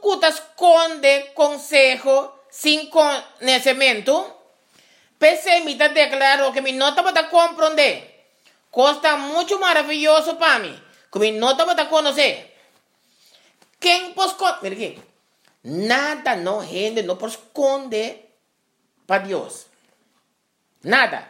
escuta esconde consejo sin conocimiento, pensé me declaró que mi nota va a comprender. Costa mucho maravilloso para mí, que mi nota va a conocer. ¿Quién pues mira aquí? Nada no gente no pues esconde para Dios. Nada.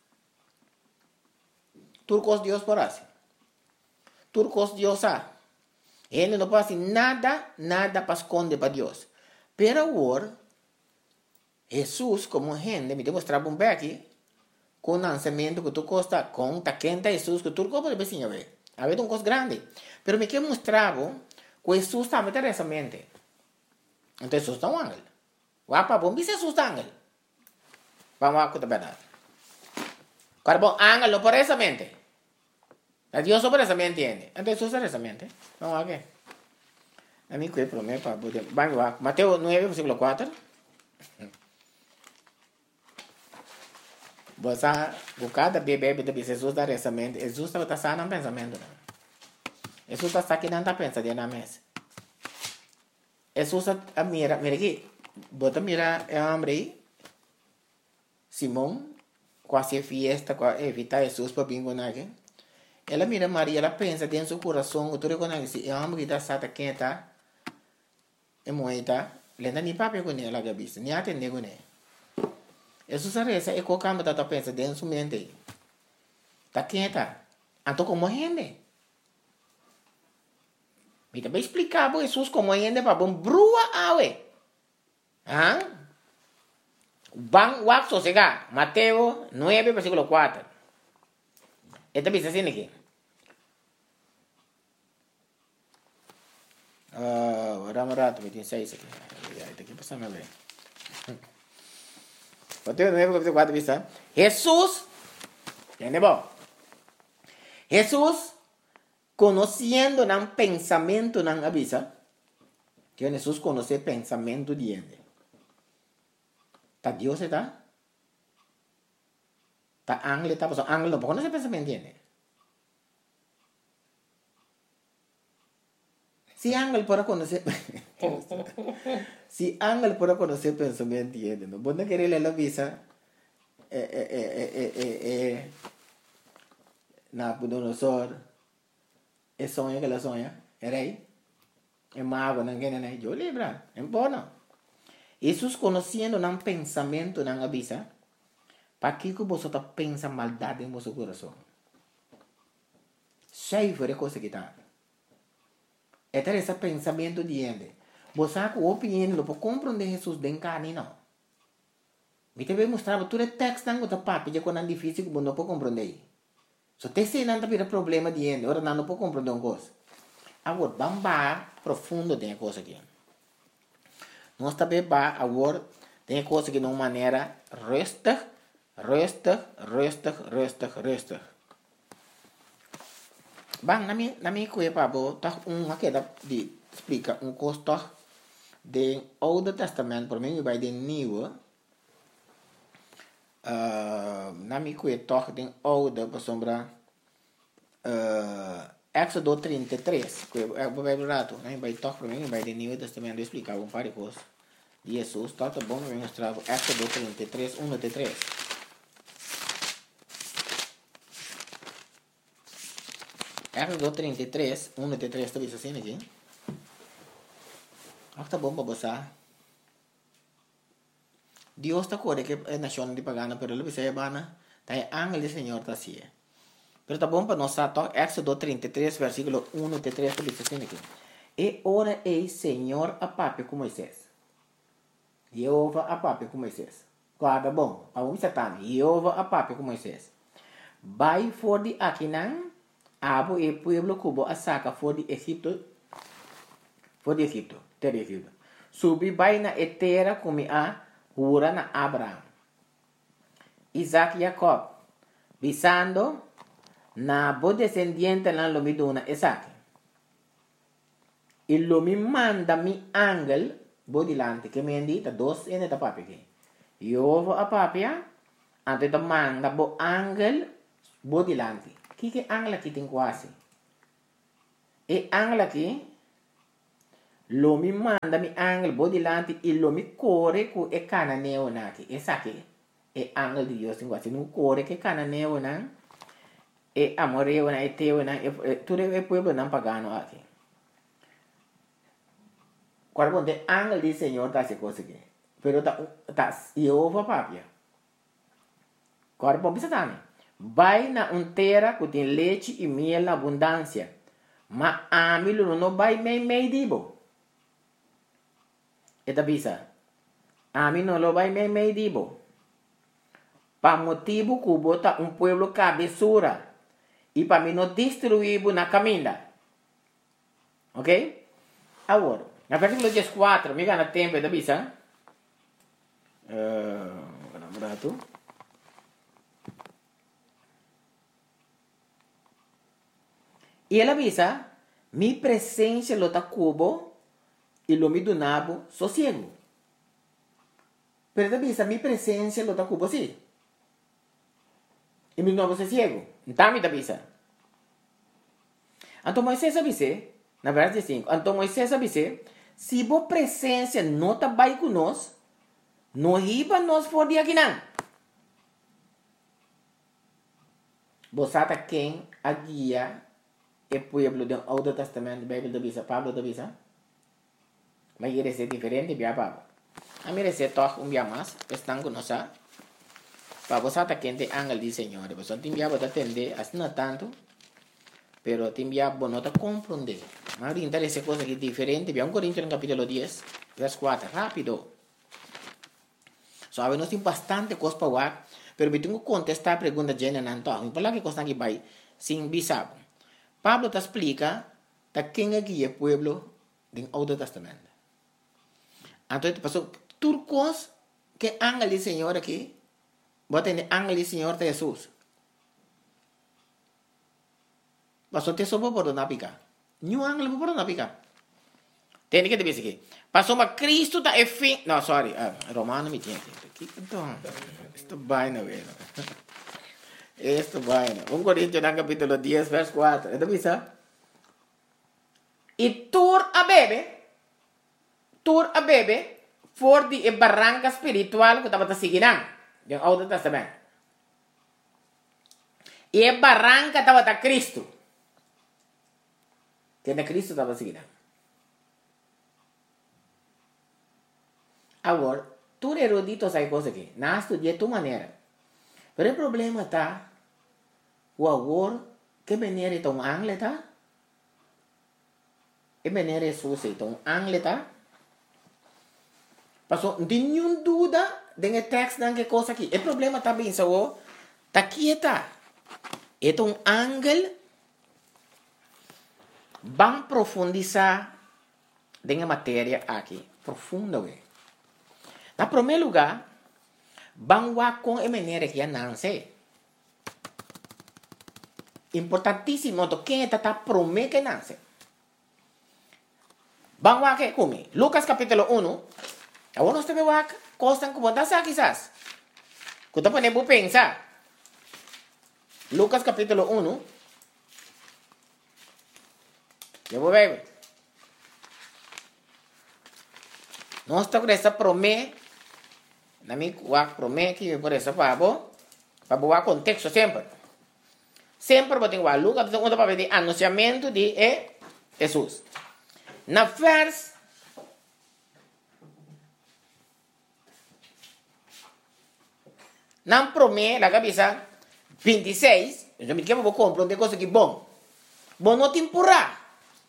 Turcos Dios por así. Turcos Dios a. Ele não pode nada para esconder para Deus. Pero agora, Jesus, como gente, me demonstrava um aqui, com o lançamento que tu costa, com a quenta Jesus, que tu pode ver, ver. Havia coisa grande. Pero me que mostrava que Jesus estava nessa mente. Então Jesus está um ángel. Wapa bom, Jesus está ángel. Vamos a contar a verdade. Cara bom, ángel não por essa mente. A Dios sobre esa mente entiende. Entonces usa esa mente. Vamos a ver. A mí que promete para poder. Vamos a Mateo 9, versículo 4. Você buscar da bebê de Jesus dar essa mente. Jesus está sano no pensamento. Jesus está aqui não está pensando na mesa. Jesus a mira aqui. Bota mira é homem aí. Simão quase fiesta para evitar Jesus para bingo aqui. Ela mira Maria, ela pensa dentro do coração, tu reconhece, é uma que está sata quem está, é moeda, lenda nem papel com ela gabista, nem atende com ela. Jesus a reza, é qualquer coisa que pensa dentro do mente. Tá quem está? Então como rende? Me também explicar para Jesus como rende para bom brua awe. Ah? Bang wak sosega, Mateo 9, versículo 4. Esta bisa assim aqui. Rato, me tem 6 aqui. Esta aqui passa mais bem. Mateo 9, versículo 4 bisa. Jesus, entende bom? Jesus, conhecendo o pensamento não avisa. Que Jesus conhece o pensamento de ele. Tá Deus está? Tá ángel está? Porque ángel não pode conhecer o pensamento de ele. Se ángel pode conhecer... Se ángel pode conhecer o pensamento de ele, não pode querer ler a visa... Nabucodonosor... É sonho que ela sonha? É rei? É mago, não quer nem? Eu lembro, é bom. Jesus conhecendo o pensamento não avisa... Para que você está pensando maldade em seu coração? Cheio de coisa que está. É esse pensamento de ele. Você com opinião não pode compreender Jesus de carne, não. Me também mostrava todo o texto não está papo, já quando é difícil que você não pode compreender. Só tem se não tem problema de ele, ora não pode compreender uma coisa. Agora, vamos profundo tem coisa aqui. Nós também agora tem coisa que de uma maneira resta. Bang, nami kuya pa bo, tak makita di explica costo de Oude Testament, por mim vai de Nieuwe. Nami kuya toch de Oude, por sombra Éxodo 33, kuya vai rato, nami vai toch por mim vai de Nieuwe Testamento explicar um par de coisas. Jesus, tá bom, me mostrar Éxodo 33, 1 até 3. Éxodo 33, 1 até 3, está assim aqui? Está bom para você. Deus está corre que é nação de pagana, pero ele vai bana, tá é ángel do Senhor tá assim. Pero está bom para nós tá Éxodo 33, versículo 1 até 3, está assim aqui. E ora ei Senhor a papi com Moisés. Jeová a papi com Moisés. Guarda bom, para um satã, Jeová a papi com Moisés. Vai for de Aquinan, Abo e pueblo cubo a saca for de Egipto, terra de Egipto. Subi vai na etera como a hura na Abraham. Isaac e Jacob, visando na bo descendiente na lomiduna Isaac. E lomi manda mi angel bo dilante, que me indita dos ene da papi que. Iovo a papia, ante da manda bo angel bo dilante. Que angla aqui tem quase? E angla aqui Lo mi manda mi angel bodilante e lo mi corre cu e cananeo naki. E sa che e angel di Dios in guati. Non corre che cananeo na e amoreo na e teo na e tu e pueblo nan pagano aqui. Quando de angel di Señor ta se cosa que. Pero ta Jehová papia. Quando bisa tami. Vai na un terra cu tem leite e miel na abundância. Ma amilo no vai mei dibo. Eta bisa. Ami no lo vai mei dibo. Pa motivo cubo ta un pueblo cabezura. E para mim não destruir na caminha. Ok? Agora, na versículo 14, me gana tempo da bisa. Rato. E ela avisa, mi presença lota cubo e lo mi donabo sossego. Pero avisa, mi presença lota cubo sim. E mi novo sossego. Então me avisa. Então Moisés avisa, na verdade 5, então Moisés avisa, se a presença não está bem conosco, não riba nós for de aqui não. Você está quem a guia o pueblo do Antigo Testamento, Bíblia da Bisa, Pablo da Bisa? Mas ele é diferente de Pablo. A mim é toque dia mais, estão conosco. Para você está quem tem angel de Senhor, você tem que atender, assim não tanto, pero tem que não te compreender. Mas orientar essa coisa que é diferente, vamos Coríntios no capítulo 10, verso 4, rápido. Sabe, nós temos bastante coisa para falar, pero eu tenho que contestar a pergunta de Jana Nanto. Eu falo que coisa que vai, sem bisabo. Pablo te explica da quem é que é o pueblo do Antigo Testamento. Então, passou tudo coisa que angel do Senhor aqui, bota em angel do Senhor de Jesus. Passou te sopa por não picar. Nenhum angel por não picar. Tem que te dizer aqui. Passou uma Cristo da fim. Não, sorry. Romano me tinha. Então, isto vai na vez. Isto vai na. 1 Coríntios no capítulo 10, verso 4. Então, visa? E tur a bebe, for de barranca espiritual que estava seguindo. Do Antigo Testamento. E a barranca estava da Cristo. Que na Cristo estava seguindo. Agora, tu erudito sai coisa aqui. Não estudia tua maneira. Mas o problema está, o agora, que maneira é tão angle, tá? Que maneira é sua, tão angle, tá? Passou, não tem nenhuma dúvida de texto de que coisa aqui. O problema está bem, só, tá aqui, tá? É um angle, vamos profundizar na matéria aqui. Profunda, ué. Na primeiro lugar, vamos com a maneira que não sei. Importantíssimo, quem está prometendo que não sei. Vamos aqui comigo. Lucas capítulo 1. Agora nós temos aqui, coisas como essa quizás. Que tu podemos pensar. Lucas capítulo 1. Eu vou ver. Nós estamos com essa promessa. Na minha promessa que por essa para boa contexto sempre. Sempre vou ter que Lucas capítulo 1 para ver o anunciamento de Jesus. Na verso na promessa, na cabeça 26, eu me quero compreender coisa que bom. Bom não temporar.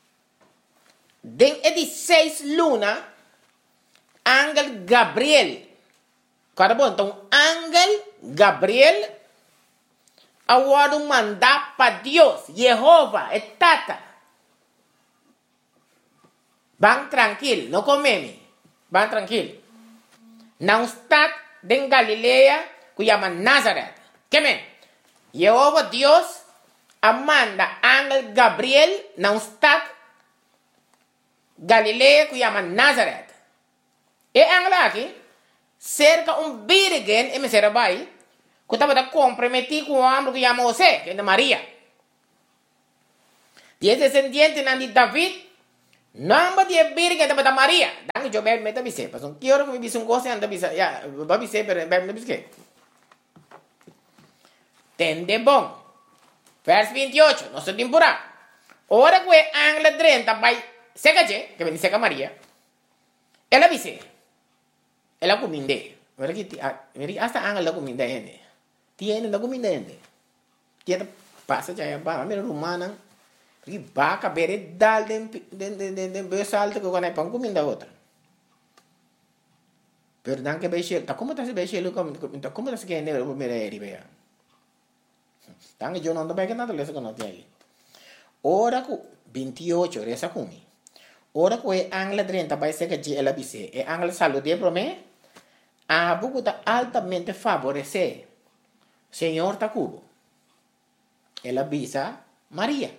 Den 16 luna, Ángel Gabriel. Cara bom, então Ángel Gabriel agora mandar para Deus, Jeová, é tata. Vão tranquilo, não comeme. Vão tranquilo. Não está em Galileia, que chama Nazaré. Que Jeová Deus manda Ángel Gabriel, não está Galileia, que chama Nazaré. E Ángel aqui, cerca virgem, e me será bem, que estava comprometido com o homem que chama José, que é de Maria. E é descendente de David, Namba dia Virgen da Maria. Dan yo me meta bise. Pason quiero que me bise un cosa anda bisa. Ya, va bise pero me bise. Tende bom. Vers 28, nostra temporada. Ora que angla 30 vai seca che, que vem seca Maria. Ela bise. Ela cominde. Ora que hasta angla la cominde ende. Tiene la cominde ende. Tiene passa já ba, mera romana. Porque vaca bere dal den besalto que quando é pão comida outra. Pero dan que beche, tá como tá se beche lo como tá se que ne o mera eri bea. Dan yo no ando bem que nada leso que não tem aí. Ora ku 28 resa kumi. Ora ku e angla 30 vai ser que ela bise. E angla salute pro me. A buku tá altamente favorecer. Senhor tá cubo. Ela bisa Maria.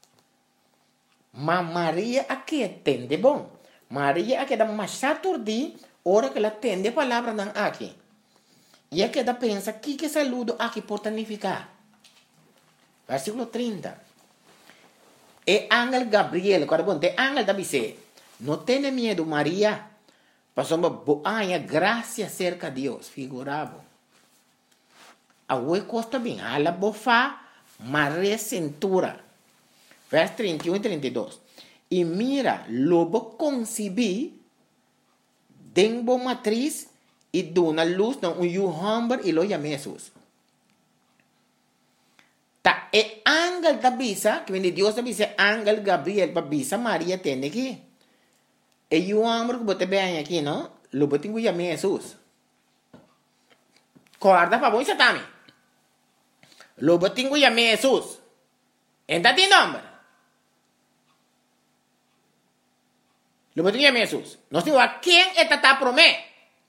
Ma Maria aqui tende bom. Maria aqui dá mais saturdi, ora que ela tende palavra não aqui. E aqui dá pensa que saludo aqui por tanificar. Versículo 30. E ángel Gabriel, quando bom, te ángel da bise, não tenha medo Maria, passou uma boa graça cerca de Deus, figurado. A oi costa bem, a la bofa, Maria cintura. Vers 31 y 32. Y mira, lobo concebí, denbo matriz, y dona luz, no un hombre, y lo llamé Jesús. Ta e ángel da bisa, que viene Dios da bisa, ángel Gabriel, pa bisa María tiene aquí. E hombre que bote vean aquí, ¿no? Lo bote que llamé Jesús. Guarda pa voi satami. Lo bote que llamé Jesús. Entra ti nombre. Lo bote que llamé Jesús. No sé a quién está promé.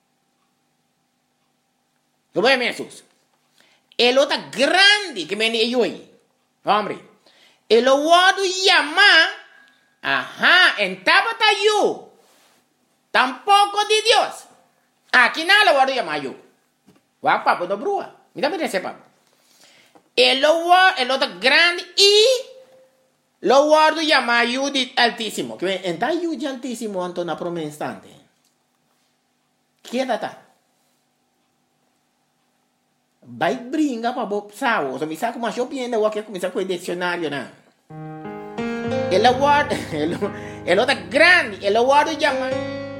Lo voy a llamar Jesús. El otro grande que me dio ahí. Hombre. El otro llama. Ajá. En tabata yo. Tampoco de Dios. Aquí nada lo voy a llamar yo. Va papo do brua. Mira me dice papo. El otro grande y lo guardo llama yo de altísimo. Que entra yo de altísimo ante una promesa instante. ¿Quién está? Vai brinca para bo sao, so mi sa como yo piende o que comienza con el diccionario na. El otro grande, el guardo llama